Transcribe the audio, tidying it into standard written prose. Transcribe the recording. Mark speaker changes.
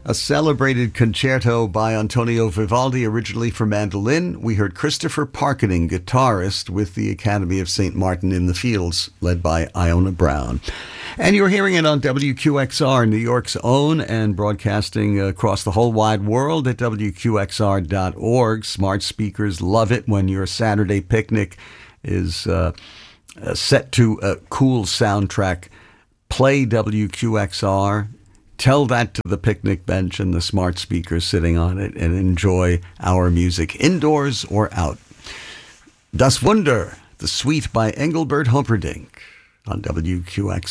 Speaker 1: A celebrated concerto by Antonio Vivaldi, originally for mandolin. We heard Christopher Parkening, guitarist with the Academy of St. Martin in the Fields, led by Iona Brown. And you're hearing it on WQXR, New York's own, and broadcasting across the whole wide world at WQXR.org. Smart speakers love it when your Saturday picnic is set to a cool soundtrack. Play WQXR. Tell that to the picnic bench and the smart speakers sitting on it, and enjoy our music indoors or out. Das Wunder, the Suite by Engelbert Humperdinck on WQX.